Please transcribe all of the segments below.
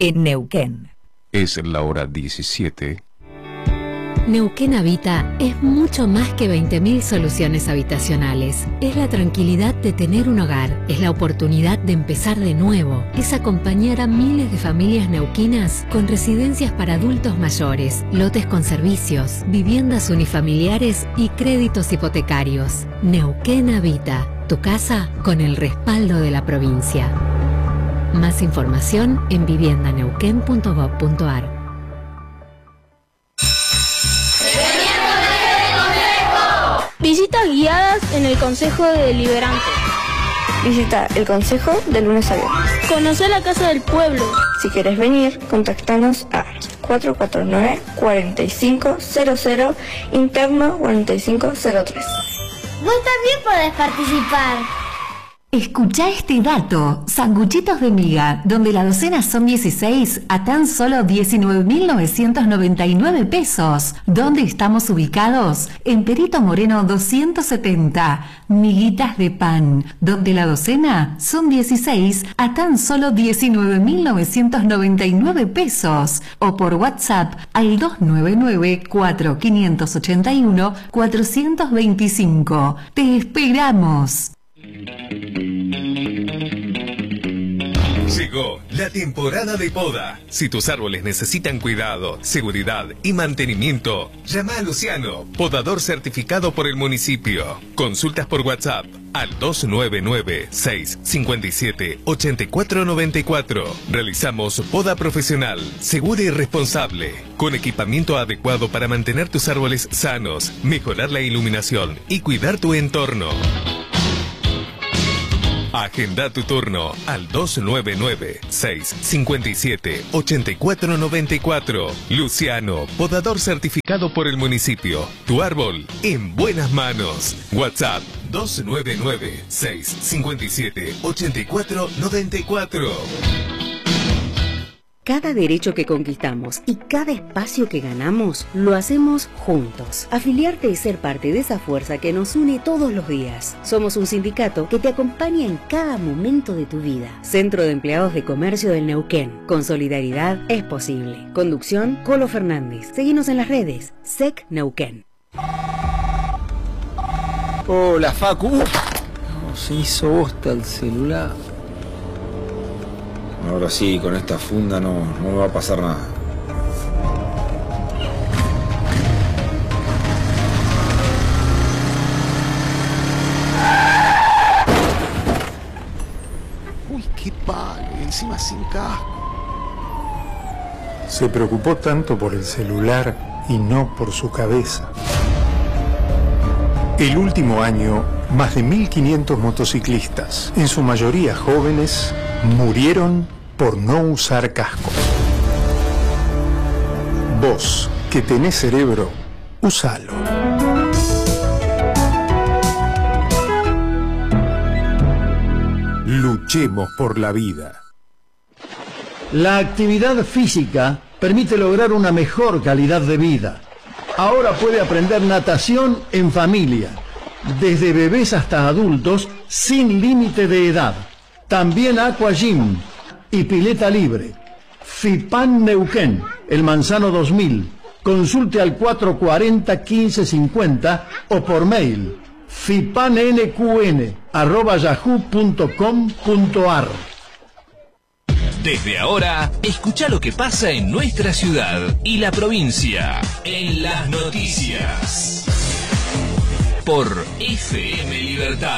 en Neuquén. Es la hora 17. Neuquén Habita es mucho más que 20.000 soluciones habitacionales. Es la tranquilidad de tener un hogar, es la oportunidad de empezar de nuevo, es acompañar a miles de familias neuquinas con residencias para adultos mayores, lotes con servicios, viviendas unifamiliares y créditos hipotecarios. Neuquén Habita, tu casa con el respaldo de la provincia. Más información en viviendaneuquén.gov.ar. Visitas guiadas en el Consejo Deliberante. Visita el Consejo de lunes a viernes. Conocer la Casa del Pueblo. Si quieres venir, contactanos a 449-4500, interno 4503. Vos también podés participar. Escuchá este dato, sanguchitos de miga, donde la docena son 16 a tan solo 19.999 pesos. ¿Dónde estamos ubicados? En Perito Moreno 270, miguitas de pan, donde la docena son 16 a tan solo 19.999 pesos. O por WhatsApp al 299-4581-425. ¡Te esperamos! Llegó la temporada de poda. Si tus árboles necesitan cuidado, seguridad y mantenimiento, llama a Luciano, podador certificado por el municipio. Consultas por WhatsApp al 299-657-8494. Realizamos poda profesional, segura y responsable, con equipamiento adecuado para mantener tus árboles sanos, mejorar la iluminación y cuidar tu entorno. Agenda tu turno al 299-657-8494. Luciano, podador certificado por el municipio. Tu árbol en buenas manos. WhatsApp 299-657-8494. Cada derecho que conquistamos y cada espacio que ganamos, lo hacemos juntos. Afiliarte y ser parte de esa fuerza que nos une todos los días. Somos un sindicato que te acompaña en cada momento de tu vida. Centro de Empleados de Comercio del Neuquén. Con solidaridad es posible. Conducción, Colo Fernández. Seguinos en las redes. SEC Neuquén. Hola, Facu. Se hizo bosta el celular. Ahora sí, con esta funda no me va a pasar nada. Uy, qué palo, y encima sin casco. Se preocupó tanto por el celular y no por su cabeza. El último año, más de 1.500 motociclistas, en su mayoría jóvenes, murieron por no usar casco. Vos, que tenés cerebro, usalo. Luchemos por la vida. La actividad física permite lograr una mejor calidad de vida. Ahora puede aprender natación en familia, desde bebés hasta adultos, sin límite de edad. También Aqua Gym y pileta libre. FIPAN Neuquén, El Manzano 2000. Consulte al 440-1550 o por mail fipanNQN@yahoo.com.ar. Desde ahora, escucha lo que pasa en nuestra ciudad y la provincia en las noticias. Por FM Libertad.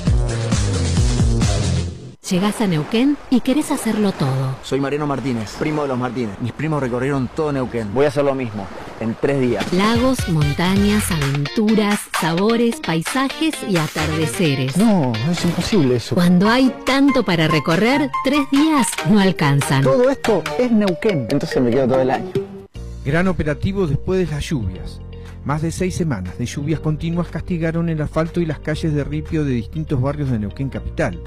Llegás a Neuquén y querés hacerlo todo. Soy Mariano Martínez, primo de los Martínez. Mis primos recorrieron todo Neuquén. Voy a hacer lo mismo, en 3 días. Lagos, montañas, aventuras, sabores, paisajes y atardeceres. No, es imposible eso. Cuando hay tanto para recorrer, 3 días no alcanzan. Todo esto es Neuquén, entonces me quedo todo el año. Gran operativo después de las lluvias. Más de 6 semanas de lluvias continuas castigaron el asfalto y las calles de ripio de distintos barrios de Neuquén capital.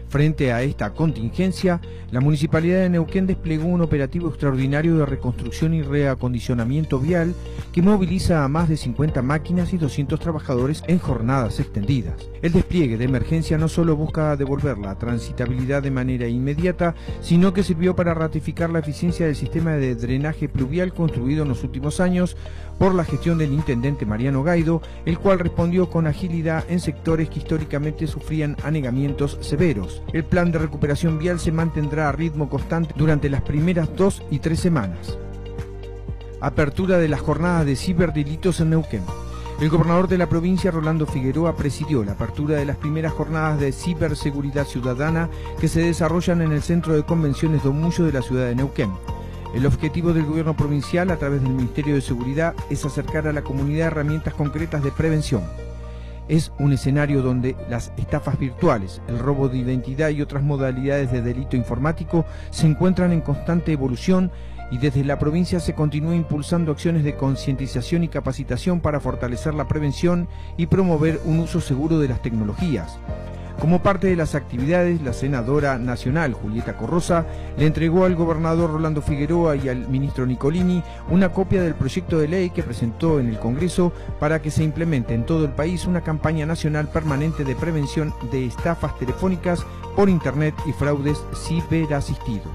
Frente a esta contingencia, la Municipalidad de Neuquén desplegó un operativo extraordinario de reconstrucción y reacondicionamiento vial que moviliza a más de 50 máquinas y 200 trabajadores en jornadas extendidas. El despliegue de emergencia no solo busca devolver la transitabilidad de manera inmediata, sino que sirvió para ratificar la eficiencia del sistema de drenaje pluvial construido en los últimos años por la gestión del intendente Mariano Gaido, el cual respondió con agilidad en sectores que históricamente sufrían anegamientos severos. El plan de recuperación vial se mantendrá a ritmo constante durante las primeras 2 y 3 semanas. Apertura de las jornadas de ciberdelitos en Neuquén. El gobernador de la provincia, Rolando Figueroa, presidió la apertura de las primeras jornadas de ciberseguridad ciudadana que se desarrollan en el Centro de Convenciones Don Mullo de la ciudad de Neuquén. El objetivo del gobierno provincial, a través del Ministerio de Seguridad, es acercar a la comunidad herramientas concretas de prevención. Es un escenario donde las estafas virtuales, el robo de identidad y otras modalidades de delito informático se encuentran en constante evolución y desde la provincia se continúa impulsando acciones de concientización y capacitación para fortalecer la prevención y promover un uso seguro de las tecnologías. Como parte de las actividades, la senadora nacional Julieta Corrosa le entregó al gobernador Rolando Figueroa y al ministro Nicolini una copia del proyecto de ley que presentó en el Congreso para que se implemente en todo el país una campaña nacional permanente de prevención de estafas telefónicas por Internet y fraudes ciberasistidos.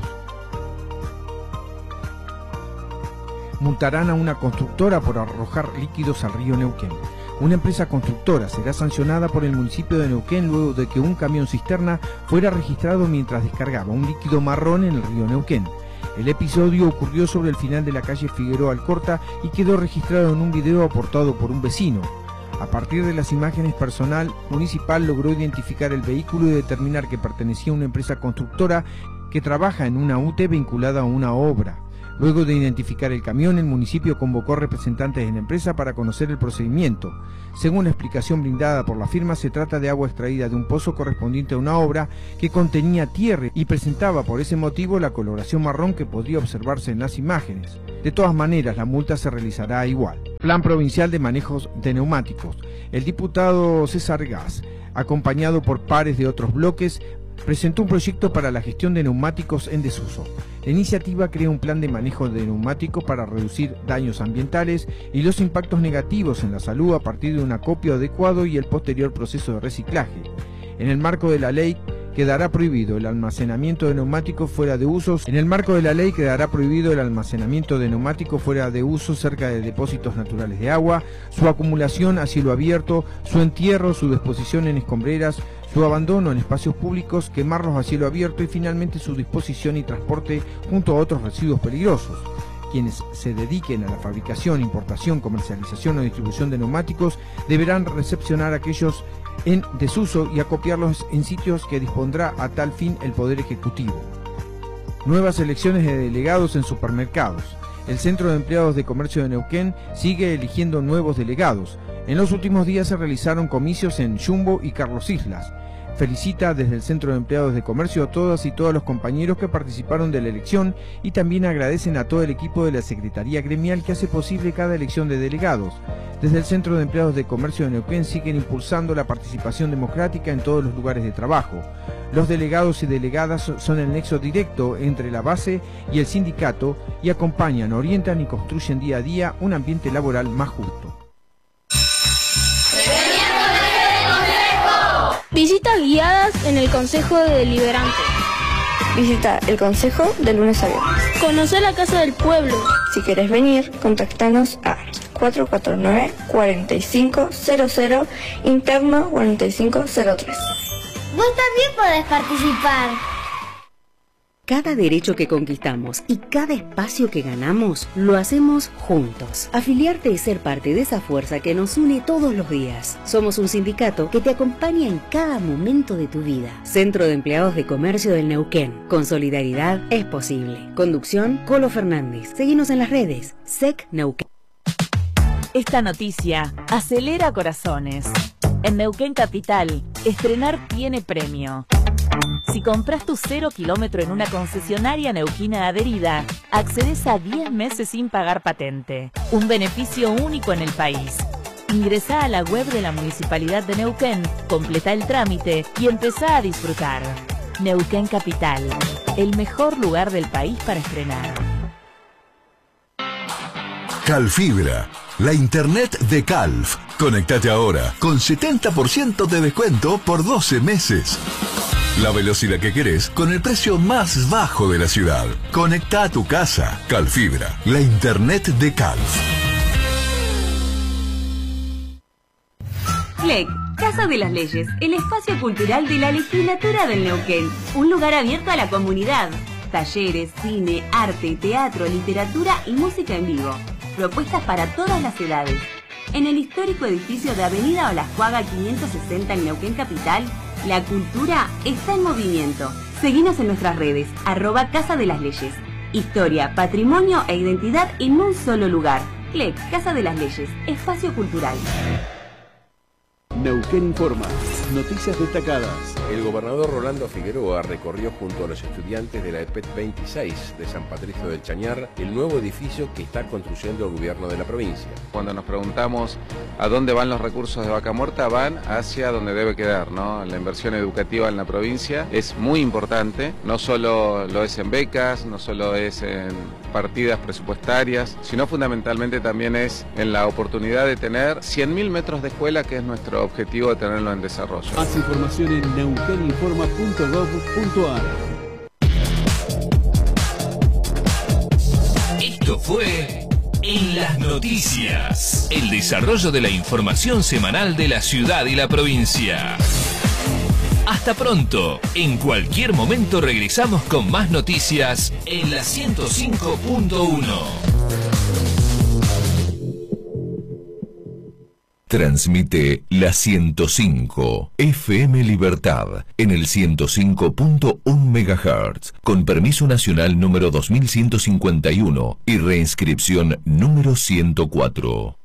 Multarán a una constructora por arrojar líquidos al río Neuquén. Una empresa constructora será sancionada por el municipio de Neuquén luego de que un camión cisterna fuera registrado mientras descargaba un líquido marrón en el río Neuquén. El episodio ocurrió sobre el final de la calle Figueroa Alcorta y quedó registrado en un video aportado por un vecino. A partir de las imágenes, personal municipal logró identificar el vehículo y determinar que pertenecía a una empresa constructora que trabaja en una UTE vinculada a una obra. Luego de identificar el camión, el municipio convocó representantes de la empresa para conocer el procedimiento. Según la explicación brindada por la firma, se trata de agua extraída de un pozo correspondiente a una obra que contenía tierra y presentaba por ese motivo la coloración marrón que podría observarse en las imágenes. De todas maneras, la multa se realizará igual. Plan Provincial de Manejos de Neumáticos. El diputado César Gas, acompañado por pares de otros bloques, presentó un proyecto para la gestión de neumáticos en desuso. La iniciativa crea un plan de manejo de neumáticos para reducir daños ambientales y los impactos negativos en la salud a partir de un acopio adecuado y el posterior proceso de reciclaje. En el marco de la ley quedará prohibido el almacenamiento de neumáticos fuera de uso. Cerca de depósitos naturales de agua, su acumulación a cielo abierto, su entierro, su disposición en escombreras, su abandono en espacios públicos, quemarlos a cielo abierto y finalmente su disposición y transporte junto a otros residuos peligrosos. Quienes se dediquen a la fabricación, importación, comercialización o distribución de neumáticos deberán recepcionar aquellos en desuso y acopiarlos en sitios que dispondrá a tal fin el Poder Ejecutivo. Nuevas elecciones de delegados en supermercados. El Centro de Empleados de Comercio de Neuquén sigue eligiendo nuevos delegados. En los últimos días se realizaron comicios en Jumbo y Carlos Islas. Felicita desde el Centro de Empleados de Comercio a todas y todos los compañeros que participaron de la elección y también agradecen a todo el equipo de la Secretaría Gremial que hace posible cada elección de delegados. Desde el Centro de Empleados de Comercio de Neuquén siguen impulsando la participación democrática en todos los lugares de trabajo. Los delegados y delegadas son el nexo directo entre la base y el sindicato y acompañan, orientan y construyen día a día un ambiente laboral más justo. Visitas guiadas en el Consejo Deliberante. Visita el Consejo de lunes a viernes. Conocer la Casa del Pueblo. Si querés venir, contactanos a 449-4500, interno 4503. Vos también podés participar. Cada derecho que conquistamos y cada espacio que ganamos, lo hacemos juntos. Afiliarte es ser parte de esa fuerza que nos une todos los días. Somos un sindicato que te acompaña en cada momento de tu vida. Centro de Empleados de Comercio del Neuquén. Con solidaridad es posible. Conducción, Colo Fernández. Seguinos en las redes. SEC Neuquén. Esta noticia acelera corazones. En Neuquén Capital, estrenar tiene premio. Si compras tu 0 kilómetro en una concesionaria neuquina adherida, accedes a 10 meses sin pagar patente. Un beneficio único en el país. Ingresá a la web de la Municipalidad de Neuquén, completá el trámite y empezá a disfrutar. Neuquén Capital, el mejor lugar del país para estrenar. Calfibra, la internet de Calf. Conectate ahora con 70% de descuento por 12 meses. La velocidad que querés con el precio más bajo de la ciudad. Conecta a tu casa. Calfibra, la internet de Calf. CLEC, Casa de las Leyes, el espacio cultural de la legislatura del Neuquén. Un lugar abierto a la comunidad. Talleres, cine, arte, teatro, literatura y música en vivo. Propuestas para todas las edades. En el histórico edificio de Avenida Olascuaga 560 en Neuquén Capital, la cultura está en movimiento. Seguinos en nuestras redes, @Casa de las Leyes. Historia, patrimonio e identidad en un solo lugar. CLEC, Casa de las Leyes, espacio cultural. Neuquén Informa. Noticias destacadas. El gobernador Rolando Figueroa recorrió junto a los estudiantes de la EPET 26 de San Patricio del Chañar el nuevo edificio que está construyendo el gobierno de la provincia. Cuando nos preguntamos a dónde van los recursos de Vaca Muerta, van hacia donde debe quedar, ¿no? La inversión educativa en la provincia es muy importante, no solo lo es en becas, no solo es en partidas presupuestarias, sino fundamentalmente también es en la oportunidad de tener 100.000 metros de escuela, que es nuestro objetivo de tenerlo en desarrollo. Más información en neuqueninforma.gov.ar. Esto fue En las Noticias, el desarrollo de la información semanal de la ciudad y la provincia. Hasta pronto. En cualquier momento regresamos con más noticias en la 105.1. Transmite la 105 FM Libertad en el 105.1 MHz con permiso nacional número 2151 y reinscripción número 104.